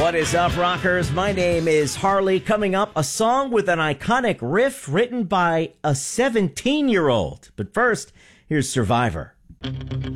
What is up, rockers? My name is Harley. Coming up, a song with an iconic riff written by a 17-year-old. But first, here's Survivor.